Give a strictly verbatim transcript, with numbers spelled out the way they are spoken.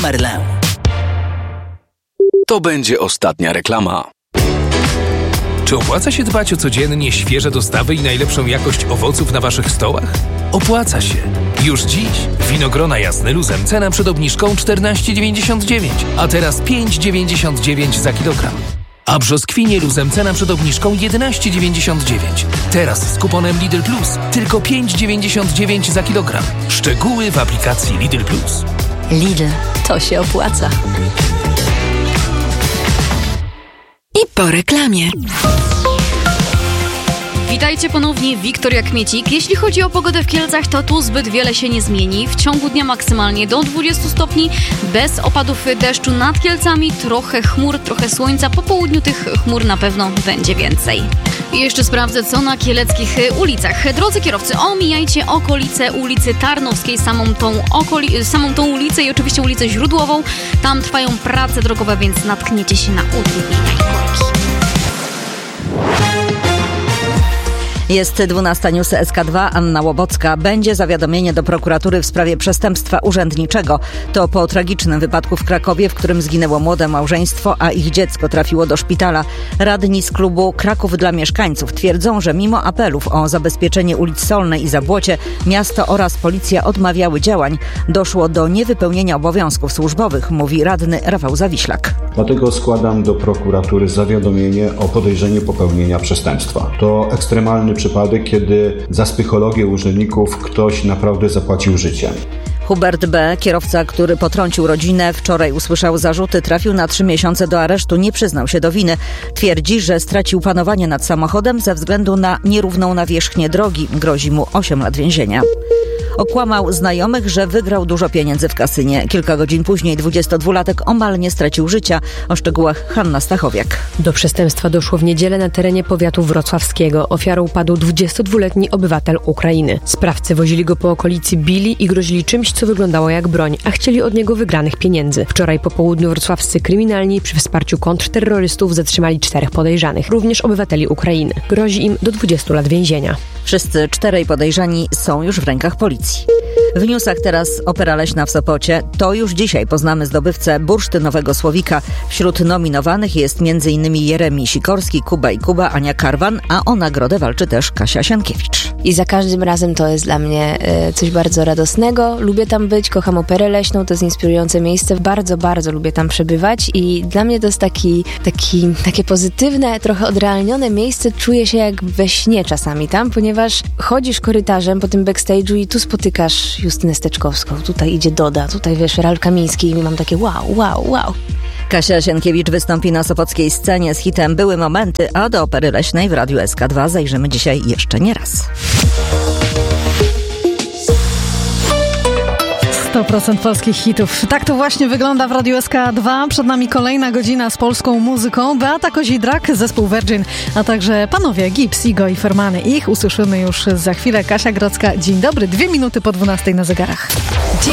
Merlin. To będzie ostatnia reklama. Czy opłaca się dbać o codziennie świeże dostawy i najlepszą jakość owoców na waszych stołach? Opłaca się. Już dziś winogrona Jasny Luzem cena przed obniżką czternaście dziewięćdziesiąt dziewięć, a teraz pięć dziewięćdziesiąt dziewięć za kilogram. A brzoskwinie Luzem cena przed obniżką jedenaście dziewięćdziesiąt dziewięć. Teraz z kuponem Lidl Plus tylko pięć dziewięćdziesiąt dziewięć za kilogram. Szczegóły w aplikacji Lidl Plus. Lidl, to się opłaca. I po reklamie. Witajcie ponownie, Wiktoria Kmiecik. Jeśli chodzi o pogodę w Kielcach, to tu zbyt wiele się nie zmieni. W ciągu dnia maksymalnie do dwudziestu stopni, bez opadów deszczu nad Kielcami, trochę chmur, trochę słońca. Po południu tych chmur na pewno będzie więcej. I jeszcze sprawdzę, co na kieleckich ulicach. Drodzy kierowcy, omijajcie okolice ulicy Tarnowskiej, samą tą, okoli- samą tą ulicę i oczywiście ulicę Źródłową. Tam trwają prace drogowe, więc natkniecie się na utrudnienia i korki. Jest dwunasta News S K dwa, Anna Łobocka. Będzie zawiadomienie do prokuratury w sprawie przestępstwa urzędniczego. To po tragicznym wypadku w Krakowie, w którym zginęło młode małżeństwo, a ich dziecko trafiło do szpitala. Radni z klubu Kraków dla Mieszkańców twierdzą, że mimo apelów o zabezpieczenie ulic Solnej i Zabłocie, miasto oraz policja odmawiały działań. Doszło do niewypełnienia obowiązków służbowych, mówi radny Rafał Zawiślak. Dlatego składam do prokuratury zawiadomienie o podejrzeniu popełnienia przestępstwa. To ekstremalny przypadek, kiedy za psychologię urzędników ktoś naprawdę zapłacił życiem. Hubert B., kierowca, który potrącił rodzinę, wczoraj usłyszał zarzuty, trafił na trzy miesiące do aresztu, nie przyznał się do winy. Twierdzi, że stracił panowanie nad samochodem ze względu na nierówną nawierzchnię drogi. Grozi mu osiem lat więzienia. Okłamał znajomych, że wygrał dużo pieniędzy w kasynie. Kilka godzin później dwudziestodwulatek omal nie stracił życia. O szczegółach Hanna Stachowiak. Do przestępstwa doszło w niedzielę na terenie powiatu wrocławskiego. Ofiarą padł dwudziestodwuletni obywatel Ukrainy. Sprawcy wozili go po okolicy, bili i grozili czymś, co wyglądało jak broń, a chcieli od niego wygranych pieniędzy. Wczoraj po południu wrocławscy kryminalni przy wsparciu kontrterrorystów zatrzymali czterech podejrzanych, również obywateli Ukrainy. Grozi im do dwudziestu lat więzienia. Wszyscy czterej podejrzani są już w rękach policji. W newsach teraz opera leśna w Sopocie. To już dzisiaj poznamy zdobywcę bursztynowego słowika. Wśród nominowanych jest m.in. Jeremi Sikorski, Kuba i Kuba, Ania Karwan, a o nagrodę walczy też Kasia Sienkiewicz. I za każdym razem to jest dla mnie y, coś bardzo radosnego. Lubię tam być, kocham operę leśną, to jest inspirujące miejsce. Bardzo, bardzo lubię tam przebywać i dla mnie to jest taki, taki, takie pozytywne, trochę odrealnione miejsce. Czuję się jak we śnie czasami tam, ponieważ chodzisz korytarzem po tym backstage'u i tu spotykasz Justynę Steczkowską, tutaj idzie Doda, tutaj wiesz, Ralf Kamiński i mam takie wow, wow, wow. Kasia Sienkiewicz wystąpi na sopockiej scenie z hitem Były momenty, a do opery leśnej w Radiu S K dwa zajrzymy dzisiaj jeszcze nie raz. sto procent polskich hitów. Tak to właśnie wygląda w Radiu S K dwa. Przed nami kolejna godzina z polską muzyką. Beata Kozidrak, zespół Virgin, a także panowie Gibbs, Igo i Fermany. Ich usłyszymy już za chwilę. Kasia Grodzka, dzień dobry. Dwie minuty po dwunastej na zegarach.